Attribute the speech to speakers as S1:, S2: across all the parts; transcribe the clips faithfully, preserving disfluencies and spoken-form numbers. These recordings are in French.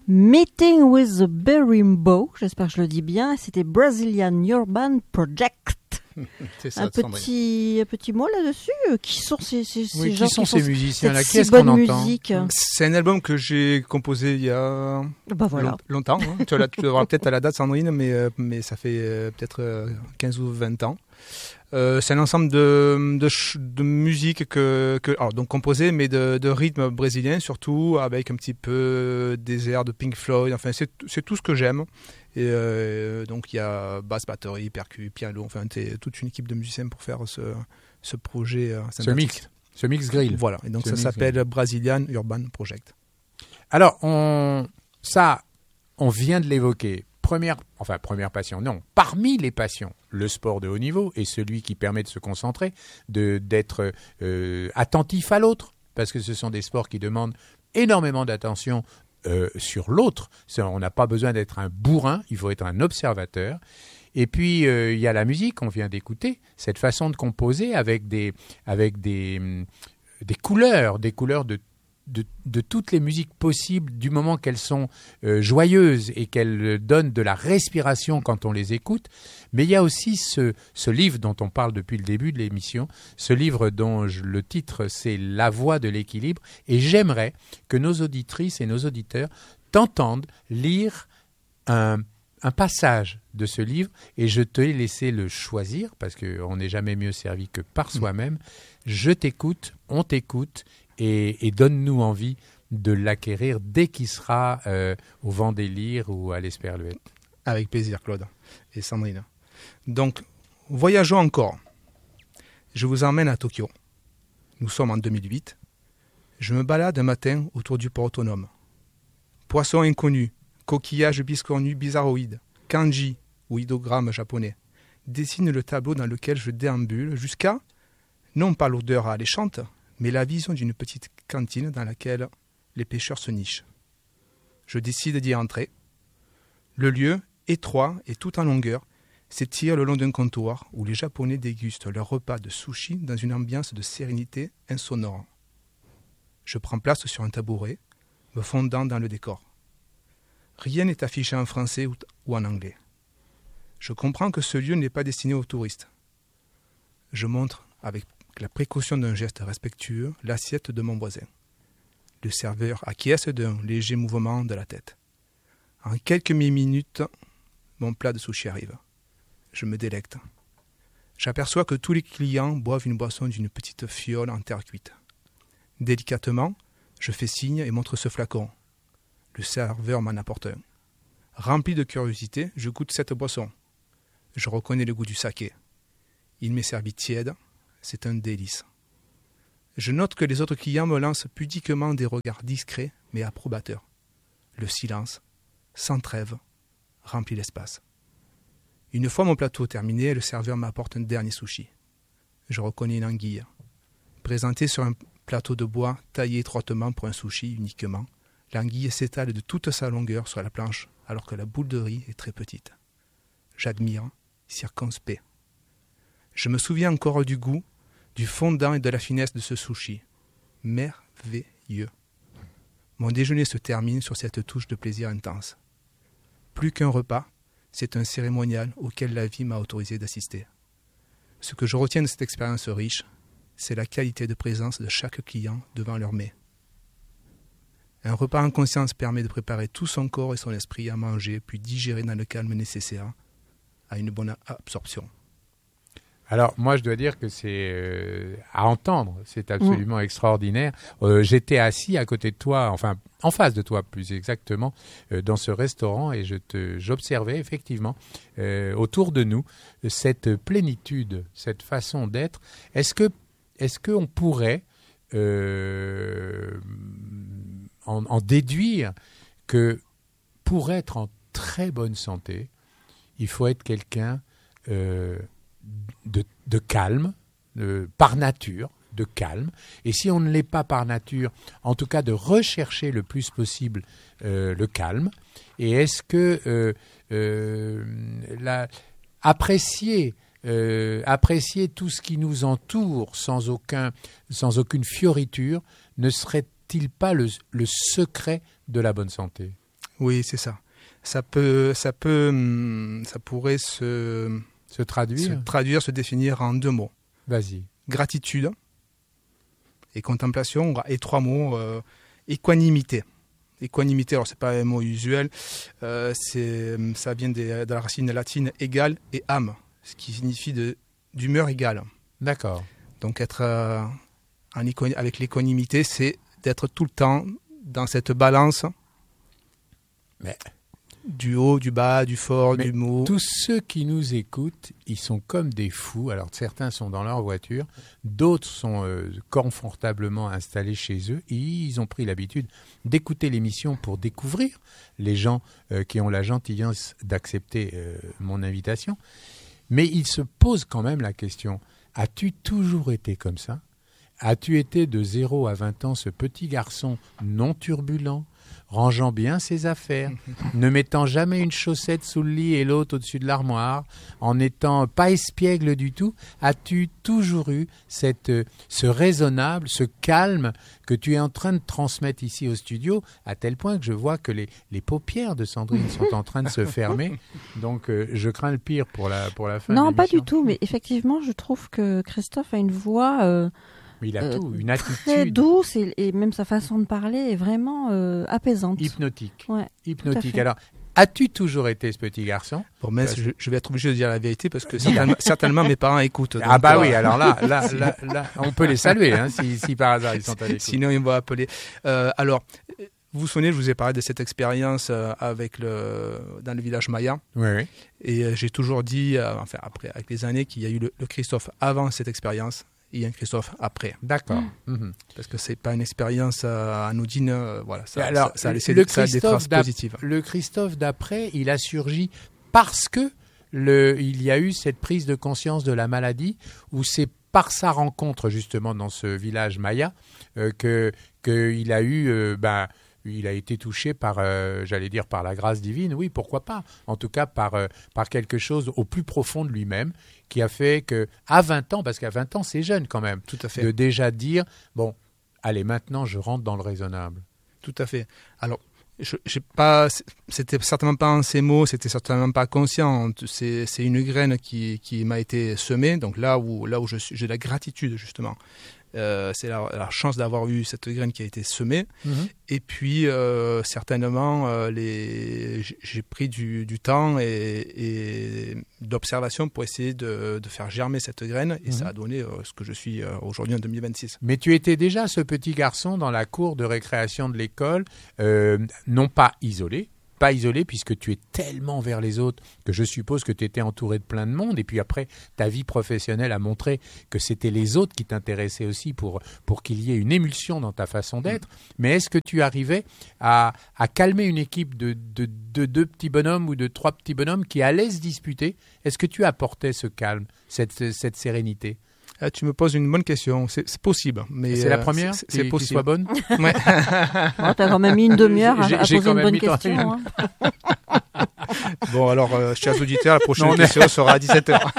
S1: Meeting with the Berimbau, j'espère que je le dis bien, c'était Brazilian Urban Project.
S2: C'est ça,
S1: un petit, un petit mot là-dessus. Qui sont ces, ces, ces
S2: oui,
S1: gens
S2: qui sont
S1: qui
S2: ces
S1: font
S2: musiciens-là?
S1: si
S2: Qu'est-ce
S1: bonne
S2: qu'on entend?
S1: musique?
S2: C'est un album que j'ai composé il y a
S1: bah voilà.
S2: long, longtemps. Hein. tu, tu devras peut-être à la date, Sandrine, mais, euh, mais ça fait euh, peut-être euh, quinze ou vingt ans. Euh, c'est un ensemble de, de, de musique que, que alors, donc composé, mais de, de rythme brésilien surtout, avec un petit peu des airs de Pink Floyd. Enfin, c'est, c'est tout ce que j'aime. Et euh, donc il y a basse, batterie, percu, piano, enfin c'est toute une équipe de musiciens pour faire ce, ce projet.
S3: Ce mix, ce mix grill.
S2: Voilà, et donc
S3: ce
S2: ça s'appelle grill. Brazilian Urban Project.
S3: Alors, on, ça, on vient de l'évoquer. Première, enfin première passion, non. Parmi les passions, le sport de haut niveau est celui qui permet de se concentrer, de, d'être euh, attentif à l'autre, parce que ce sont des sports qui demandent énormément d'attention Euh, sur l'autre. On n'a pas besoin d'être un bourrin, il faut être un observateur. Et puis, euh, il y a la musique, on vient d'écouter, cette façon de composer avec des, avec des, des couleurs, des couleurs de, de, de toutes les musiques possibles, du moment qu'elles sont euh, joyeuses et qu'elles donnent de la respiration quand on les écoute. Mais il y a aussi ce, ce livre dont on parle depuis le début de l'émission, ce livre dont je, le titre c'est « La voie de l'équilibre ». Et j'aimerais que nos auditrices et nos auditeurs t'entendent lire un, un passage de ce livre. Et je t'ai laissé le choisir, parce qu'on n'est jamais mieux servi que par soi-même. Je t'écoute, on t'écoute, et, et donne-nous envie de l'acquérir dès qu'il sera euh, au Vent des Lyres ou à l'Esperluette.
S2: Avec plaisir, Claude et Sandrine. Donc, voyageons encore. Je vous emmène à Tokyo. Nous sommes en deux mille huit. Je me balade un matin autour du port autonome. Poissons inconnus, coquillages biscornus bizarroïdes, kanji ou idogrammes japonais dessinent le tableau dans lequel je déambule jusqu'à, non pas l'odeur alléchante, mais la vision d'une petite cantine dans laquelle les pêcheurs se nichent. Je décide d'y entrer. Le lieu, étroit et tout en longueur, s'étire le long d'un comptoir où les Japonais dégustent leur repas de sushi dans une ambiance de sérénité insonore. Je prends place sur un tabouret, me fondant dans le décor. Rien n'est affiché en français ou en anglais. Je comprends que ce lieu n'est pas destiné aux touristes. Je montre, avec la précaution d'un geste respectueux, l'assiette de mon voisin. Le serveur acquiesce d'un léger mouvement de la tête. En quelques minutes, mon plat de sushi arrive. Je me délecte. J'aperçois que tous les clients boivent une boisson d'une petite fiole en terre cuite. Délicatement, je fais signe et montre ce flacon. Le serveur m'en apporte un. Rempli de curiosité, je goûte cette boisson. Je reconnais le goût du saké. Il m'est servi tiède, c'est un délice. Je note que les autres clients me lancent pudiquement des regards discrets mais approbateurs. Le silence, sans trêve, remplit l'espace. Une fois mon plateau terminé, le serveur m'apporte un dernier sushi. Je reconnais une anguille. Présentée sur un plateau de bois taillé étroitement pour un sushi uniquement, l'anguille s'étale de toute sa longueur sur la planche alors que la boule de riz est très petite. J'admire, circonspect. Je me souviens encore du goût, du fondant et de la finesse de ce sushi. Merveilleux. Mon déjeuner se termine sur cette touche de plaisir intense. Plus qu'un repas, c'est un cérémonial auquel la vie m'a autorisé d'assister. Ce que je retiens de cette expérience riche, c'est la qualité de présence de chaque client devant leur mets. Un repas en conscience permet de préparer tout son corps et son esprit à manger, puis digérer dans le calme nécessaire à une bonne absorption.
S3: Alors, moi, je dois dire que c'est euh, à entendre, c'est absolument mmh. extraordinaire. Euh, j'étais assis à côté de toi, enfin, en face de toi, plus exactement, euh, dans ce restaurant, et je te, j'observais effectivement euh, autour de nous cette plénitude, cette façon d'être. Est-ce que, est-ce qu'on pourrait euh, en, en déduire que pour être en très bonne santé, il faut être quelqu'un euh, De, de calme, de, par nature, de calme. Et si on ne l'est pas par nature, en tout cas de rechercher le plus possible euh, le calme. Et est-ce que euh, euh, la, apprécier, euh, apprécier tout ce qui nous entoure sans, aucun, sans aucune fioriture ne serait-il pas le, le secret de la bonne santé ?
S2: Oui, c'est ça. Ça peut, ça peut, hum, ça pourrait se,
S3: Se traduire
S2: se traduire, se définir en deux mots.
S3: Vas-y.
S2: Gratitude et contemplation, et trois mots, euh, équanimité. Équanimité, alors c'est pas un mot usuel, euh, c'est, ça vient des, de la racine latine égal et âme, ce qui signifie de, d'humeur égale.
S3: D'accord.
S2: Donc être euh, en équa- avec l'équanimité, c'est d'être tout le temps dans cette balance
S3: Mais
S2: du haut, du bas, du fort,
S3: Mais
S2: du mot.
S3: tous ceux qui nous écoutent, ils sont comme des fous. Alors certains sont dans leur voiture, d'autres sont euh, confortablement installés chez eux et ils ont pris l'habitude d'écouter l'émission pour découvrir les gens euh, qui ont la gentillesse d'accepter euh, mon invitation. Mais ils se posent quand même la question, as-tu toujours été comme ça ? As-tu été de zéro à vingt ans ce petit garçon non turbulent, rangeant bien ses affaires, ne mettant jamais une chaussette sous le lit et l'autre au-dessus de l'armoire, en n'étant pas espiègle du tout? As-tu toujours eu cette, euh, ce raisonnable, ce calme que tu es en train de transmettre ici au studio, à tel point que je vois que les, les paupières de Sandrine sont en train de se fermer. Donc euh, je crains le pire pour la, pour la fin de
S1: Non, pas
S3: l'émission.
S1: du tout, mais effectivement, je trouve que Christophe a une voix euh,
S3: Mais il a
S1: euh,
S3: tout, une
S1: très
S3: attitude
S1: douce et, et même sa façon de parler est vraiment euh, apaisante.
S3: hypnotique.
S1: Ouais,
S3: hypnotique.
S1: fait.
S3: Alors, as-tu toujours été ce petit garçon?
S2: Bon, mais je, je vais être obligé de dire la vérité parce que certainement, certainement mes parents écoutent.
S3: Ah
S2: donc,
S3: bah
S2: euh,
S3: oui, alors là, là, là, là, on peut les saluer hein, si, si par hasard ils sont à l'écoute.
S2: Sinon, ils vont appeler. Euh, alors, vous vous souvenez, je vous ai parlé de cette expérience euh, avec le, dans le village Maya.
S3: Oui, oui.
S2: Et euh, j'ai toujours dit, euh, enfin, après, avec les années, qu'il y a eu le, le Christophe avant cette expérience et un Christophe après.
S3: D'accord. Mhm.
S2: Parce que c'est pas une expérience euh, anodine. euh, voilà, ça,
S3: Alors,
S2: ça, ça a laissé
S3: le
S2: ça a des
S3: Christophe
S2: traces
S3: d'ap-
S2: positives.
S3: Le Christophe d'après, il a surgi parce que le, il y a eu cette prise de conscience de la maladie, où c'est par sa rencontre justement dans ce village Maya euh, que qu'il a eu, euh, ben, il a été touché par, euh, j'allais dire par la grâce divine. Oui, pourquoi pas. En tout cas, par euh, par quelque chose au plus profond de lui-même, qui a fait que à vingt ans, parce qu'à vingt ans c'est jeune quand même,
S2: Tout à fait.
S3: de déjà dire bon, allez maintenant je rentre dans le raisonnable.
S2: Tout à fait. Alors, je, j'ai pas, c'était certainement pas en ces mots, c'était certainement pas conscient. C'est, c'est une graine qui, qui m'a été semée. Donc là où, là où je suis, j'ai la gratitude justement. Euh, c'est la, la chance d'avoir eu cette graine qui a été semée.
S3: Mhm.
S2: Et puis, euh, certainement, euh, les, j'ai- j'ai pris du, du temps et, et d'observation pour essayer de, de faire germer cette graine. Et
S3: Mhm.
S2: ça a donné euh, ce que je suis euh, aujourd'hui en deux mille vingt-six.
S3: Mais tu étais déjà ce petit garçon dans la cour de récréation de l'école, euh, non pas isolé, pas isolé puisque tu es tellement vers les autres que je suppose que tu étais entouré de plein de monde. Et puis après, ta vie professionnelle a montré que c'était les autres qui t'intéressaient aussi pour, pour qu'il y ait une émulsion dans ta façon d'être. Mais est-ce que tu arrivais à, à calmer une équipe de, de, de deux petits bonhommes ou de trois petits bonhommes qui allaient se disputer? Est-ce que tu apportais ce calme, cette, cette sérénité?
S2: Ah, tu me poses une bonne question. C'est, c'est possible. Mais,
S3: C'est la
S2: euh,
S3: première
S2: c'est,
S3: qui,
S2: c'est
S3: qui
S2: possible.
S3: soit bonne?
S2: Ouais.
S1: Oh, t'as quand même mis une demi-heure à,
S3: J'ai-
S1: à
S3: j'ai
S1: poser
S3: quand
S1: une
S3: même
S1: bonne
S3: mis quand
S1: question.
S3: même
S1: hein.
S2: Bon, alors, euh, chers auditeurs, la prochaine
S3: Non, on est-
S2: question sera à dix-sept heures.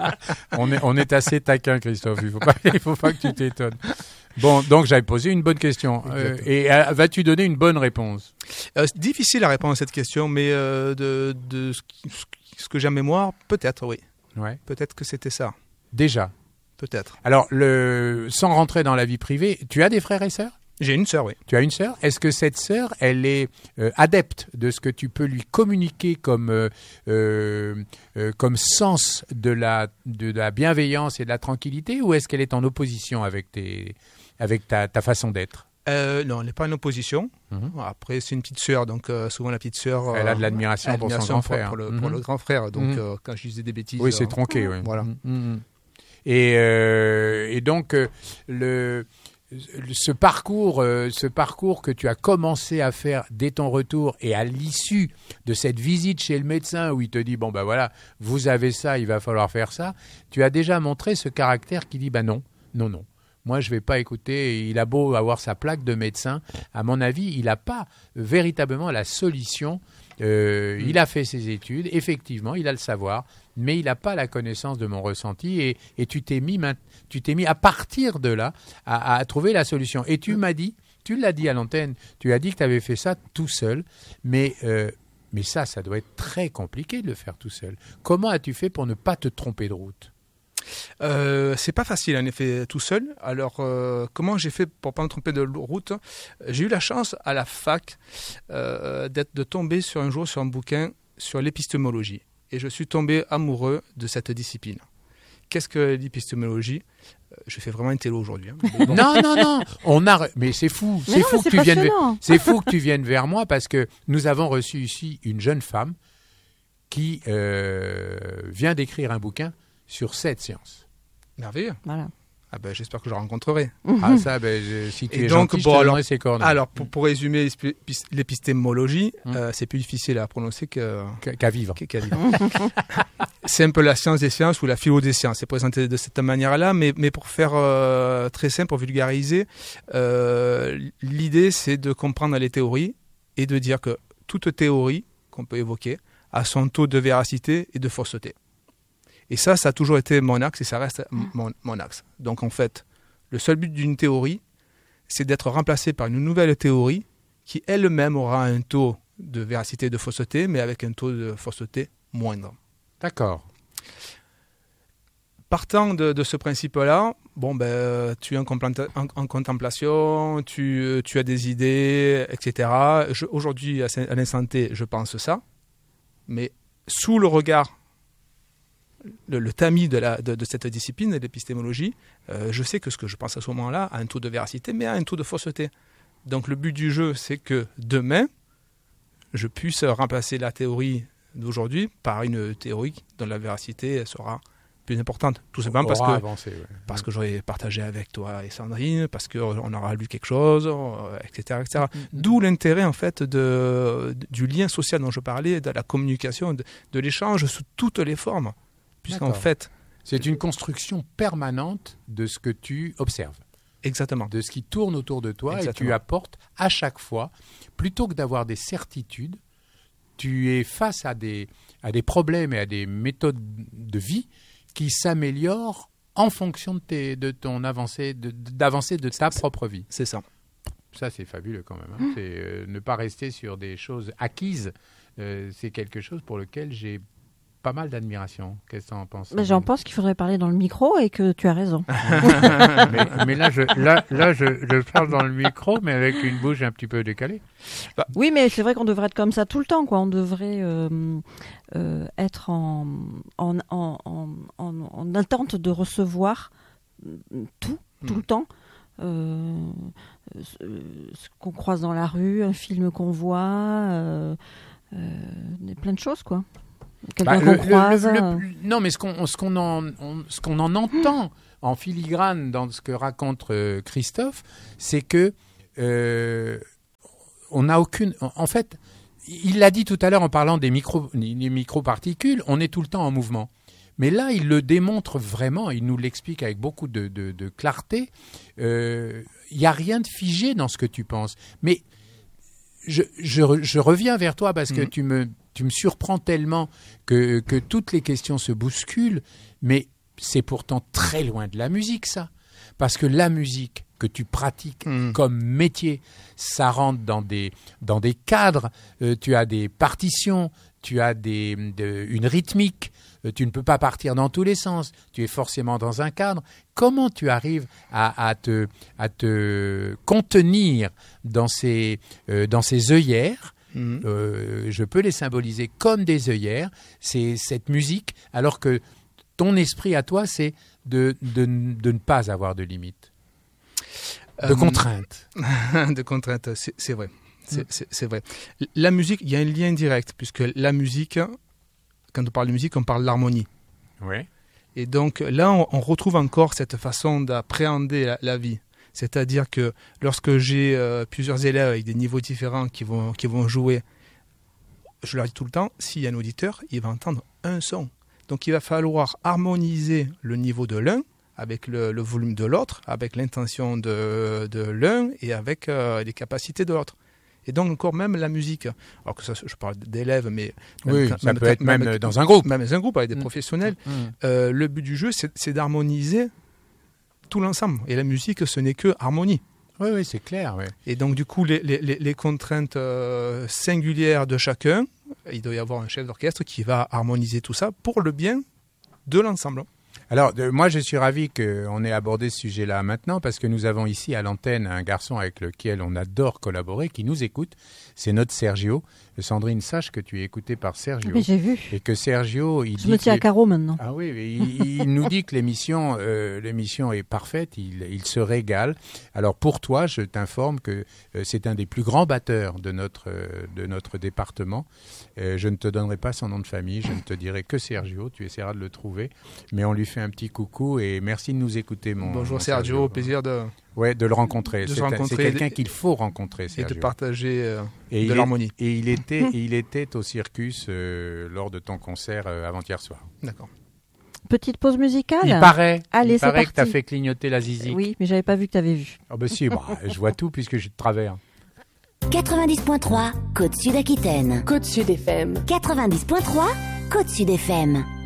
S3: On est, on est assez taquin, Christophe. Il faut pas, il faut pas que tu t'étonnes. Bon, donc j'avais posé une bonne question. Euh, et euh, vas-tu donner une bonne réponse?
S2: Euh, c'est difficile à répondre à cette question, mais euh, de, de ce, qui- ce que j'ai en mémoire, peut-être, oui.
S3: Ouais.
S2: Peut-être que c'était ça.
S3: Déjà.
S2: Peut-être.
S3: Alors, le, sans rentrer dans la vie privée, tu as des frères et sœurs?
S2: J'ai une sœur, oui.
S3: Tu as une sœur. Est-ce que cette sœur, elle est euh, adepte de ce que tu peux lui communiquer comme, euh, euh, euh, comme sens de la, de la bienveillance et de la tranquillité, ou est-ce qu'elle est en opposition avec, tes, avec ta, ta façon d'être?
S2: Euh, non, elle n'est pas en opposition.
S3: Mhm.
S2: Après, c'est une petite sœur, donc euh, souvent la petite sœur...
S3: Elle a de
S2: euh,
S3: l'admiration pour son grand frère.
S2: Pour, le, pour
S3: Mhm.
S2: le grand frère. Donc,
S3: Mhm.
S2: euh, quand je disais des bêtises...
S3: Oui, c'est
S2: euh,
S3: tronqué. Oui.
S2: Voilà.
S3: Mhm, mhm. Et, euh, et donc, euh, le, ce, parcours, euh, ce parcours que tu as commencé à faire dès ton retour et à l'issue de cette visite chez le médecin où il te dit, bon ben voilà, vous avez ça, il va falloir faire ça, tu as déjà montré ce caractère qui dit, ben non, non, non. Moi, je ne vais pas écouter. Il a beau avoir sa plaque de médecin. À mon avis, il n'a pas véritablement la solution. Euh, il a fait ses études. Effectivement, il a le savoir. Mais il n'a pas la connaissance de mon ressenti. Et, et tu t'es mis, main- tu t'es mis à partir de là à, à trouver la solution. Et tu m'as dit, tu l'as dit à l'antenne, tu as dit que tu avais fait ça tout seul, mais, euh, mais ça, ça doit être très compliqué de le faire tout seul. Comment as-tu fait pour ne pas te tromper de route ?
S2: Euh, c'est pas facile en effet tout seul. Alors euh, comment j'ai fait pour pas me tromper de route ? J'ai eu la chance à la fac euh, d'être, de tomber sur un jour sur un bouquin sur l'épistémologie et je suis tombé amoureux de cette discipline. Qu'est-ce que l'épistémologie ? Je fais vraiment un télo aujourd'hui. Hein.
S3: Bon. Non, non, non. On a, mais c'est fou.
S1: Mais
S3: c'est
S1: non,
S3: fou
S1: mais
S3: que
S1: c'est
S3: tu viennes.
S1: passionnant.
S3: C'est fou que tu viennes vers moi parce que nous avons reçu ici une jeune femme qui euh, vient d'écrire un bouquin sur cette science.
S2: Merveilleux.
S1: Voilà.
S2: Ah ben, j'espère que je la rencontrerai.
S3: Ah ça, ben, je, si tu
S2: Et
S3: es
S2: donc,
S3: gentil,
S2: bon,
S3: je te
S2: alors-
S3: donnerai ses coordonnées.
S2: Alors pour, pour résumer l'épis- l'épistémologie,
S3: Hum.
S2: euh, c'est plus difficile à prononcer que,
S3: Qu'à- qu'à vivre.
S2: qu'à qu'à dire. C'est un peu la science des sciences ou la philo des sciences. C'est présenté de cette manière-là, mais, mais pour faire euh, très simple, pour vulgariser, euh, l'idée c'est de comprendre les théories et de dire que toute théorie qu'on peut évoquer a son taux de véracité et de fausseté. Et ça, ça a toujours été mon axe et ça reste m- mon, mon axe. Donc en fait, le seul but d'une théorie, c'est d'être remplacé par une nouvelle théorie qui elle-même aura un taux de véracité et de fausseté, mais avec un taux de fausseté moindre.
S3: D'accord.
S2: Partant de, de ce principe-là, bon ben, tu es en, complanta- en- en contemplation, tu, tu as des idées, et cetera. Je- aujourd'hui, à, ce- à l'instant T, je pense ça, mais sous le regard, le, le tamis de, la, de, de cette discipline, de l'épistémologie, euh, je sais que ce que je pense à ce moment-là a un taux de véracité, mais a un taux de fausseté. Donc le but du jeu, c'est que demain, je puisse remplacer la théorie d'aujourd'hui par une théorie dont la véracité sera plus importante. Tout simplement parce
S3: Aura
S2: que,
S3: avancé, ouais.
S2: parce que j'aurai partagé avec toi et Sandrine, parce qu'on aura lu quelque chose, euh, et cetera, et cetera. D'où l'intérêt en fait de, du lien social dont je parlais, de la communication, de, de l'échange sous toutes les formes. Puisqu'en
S3: D'accord.
S2: fait,
S3: C'est une construction permanente de ce que tu observes,
S2: exactement.
S3: de ce qui tourne autour de toi,
S2: Exactement.
S3: et tu apportes à chaque fois, plutôt que d'avoir des certitudes, tu es face à des, à des problèmes et à des méthodes de vie qui s'améliorent en fonction de, tes, de ton avancée, de, d'avancée de ta
S2: C'est-
S3: propre vie.
S2: C'est ça.
S3: Ça, c'est fabuleux quand même. Hein. C'est, euh, ne pas rester sur des choses acquises, euh, c'est quelque chose pour lequel j'ai pas mal d'admiration. Qu'est-ce que tu en penses?
S1: Mais j'en pense qu'il faudrait parler dans le micro et que tu as raison.
S3: mais, mais là, je, là, là je, je parle dans le micro, mais avec une bouche un petit peu décalée.
S1: Oui, mais c'est vrai qu'on devrait être comme ça tout le temps, quoi. On devrait euh, euh, être en, en, en, en, en, en attente de recevoir tout, tout
S2: Mm.
S1: le temps. Euh, ce, ce qu'on croise dans la rue, un film qu'on voit, euh, euh, plein de choses, quoi. Quelqu'un
S3: Bah,
S1: qu'on
S3: le-
S1: croise.
S3: le- le-
S1: euh,
S3: le- non, mais ce qu'on, ce qu'on en, on- ce qu'on en entend en filigrane dans ce que raconte euh, Christophe, c'est que euh, on n'a aucune. En, en fait, il l'a dit tout à l'heure en parlant des micro, des microparticules, on est tout le temps en mouvement. Mais là, il le démontre vraiment, il nous l'explique avec beaucoup de, de, de clarté. Euh, Il n'y a rien de figé dans ce que tu penses. Mais je, je, re- je reviens vers toi parce que
S2: Mhm.
S3: tu me, tu me surprends tellement que, que toutes les questions se bousculent. Mais c'est pourtant très loin de la musique, ça. Parce que la musique que tu pratiques
S2: Mm.
S3: comme métier, ça rentre dans des, dans des cadres. Euh, tu as des partitions, tu as des, de- une rythmique. Euh, tu ne peux pas partir dans tous les sens. Tu es forcément dans un cadre. Comment tu arrives à, à, te, à te contenir dans ces, euh, dans ces œillères?
S2: Mm.
S3: Euh, je peux les symboliser comme des œillères. C'est cette musique, alors que ton esprit à toi, c'est de, de, de ne pas avoir de limites, de
S2: Euh,
S3: contraintes.
S2: de contraintes, c'est, c'est vrai. C'est, c'est, c'est vrai. La musique, il y a un lien direct, puisque la musique, quand on parle de musique, on parle d'harmonie.
S3: Oui.
S2: Et donc là, on, on retrouve encore cette façon d'appréhender la, la vie. C'est-à-dire que lorsque j'ai euh, plusieurs élèves avec des niveaux différents qui vont, qui vont jouer, je leur dis tout le temps, s'il y a un auditeur, il va entendre un son. Donc il va falloir harmoniser le niveau de l'un avec le, le volume de l'autre, avec l'intention de, de l'un et avec euh, les capacités de l'autre. Et donc encore même la musique, alors que ça, je parle d'élèves, mais
S3: Oui,
S2: quand-
S3: ça peut être même dans un groupe.
S2: même dans un groupe avec des
S3: Mm.
S2: professionnels.
S3: Mm.
S2: Euh, le but du jeu, c'est, c'est d'harmoniser tout l'ensemble. Et la musique, ce n'est que harmonie.
S3: Oui, oui, c'est clair. Oui.
S2: Et donc, du coup, les, les, les contraintes euh, singulières de chacun, il doit y avoir un chef d'orchestre qui va harmoniser tout ça pour le bien de l'ensemble.
S3: Alors, de, moi, je suis ravi qu'on ait abordé ce sujet-là maintenant parce que nous avons ici à l'antenne un garçon avec lequel on adore collaborer, qui nous écoute. C'est notre Sergio. Sandrine, sache que tu es écouté par Sergio.
S1: Oui, j'ai vu.
S3: Et que Sergio, il
S1: Je
S3: dit
S1: me tiens
S3: que...
S1: à carreau maintenant.
S3: Ah oui, il, il nous dit que l'émission, euh, l'émission est parfaite, il, il se régale. Alors pour toi, je t'informe que euh, c'est un des plus grands batteurs de notre, euh, de notre département. Euh, je ne te donnerai pas son nom de famille, je ne te dirai que Sergio, tu essaieras de le trouver. Mais on lui fait un petit coucou et merci de nous écouter. Mon,
S2: Bonjour
S3: mon
S2: Sergio,
S3: Sergio.
S2: au plaisir de,
S3: ouais, de le rencontrer.
S2: de se
S3: C'est,
S2: rencontrer
S3: c'est quelqu'un
S2: et-
S3: qu'il faut rencontrer, Sergio.
S2: et de partager euh,
S3: Et
S2: de
S3: il
S2: l'harmonie.
S3: est- et il était, et il était au Circus euh, lors de ton concert euh, avant-hier soir.
S2: D'accord.
S1: Petite pause musicale.
S3: Il paraît,
S1: Allez,
S3: il
S1: c'est
S3: paraît que tu as
S1: parti.
S3: fait clignoter la zizi.
S1: Oui, mais j'avais pas vu que tu avais vu.
S3: Ah bah si, bah, je vois tout puisque je suis de travers.
S4: quatre-vingt-dix point trois, Côte Sud Aquitaine.
S5: Côte Sud F M.
S4: quatre-vingt-dix point trois, Côte Sud F M.